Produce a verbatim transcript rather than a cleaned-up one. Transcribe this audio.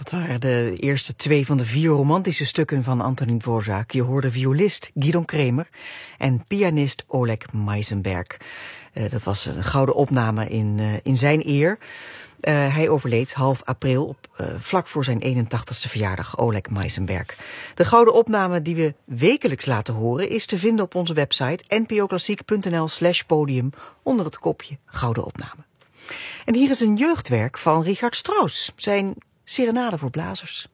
Dat waren de eerste twee van de vier romantische stukken van Antonín Dvořák. Je hoorde violist Gidon Kremer en pianist Oleg Meisenberg. Uh, dat was een gouden opname in, uh, in zijn eer. Uh, hij overleed half april, op, uh, vlak voor zijn eenentachtigste verjaardag, Oleg Meisenberg. De gouden opname die we wekelijks laten horen is te vinden op onze website n p o klassiek punt n l slash podium onder het kopje Gouden Opname. En hier is een jeugdwerk van Richard Strauss, zijn Serenade voor blazers.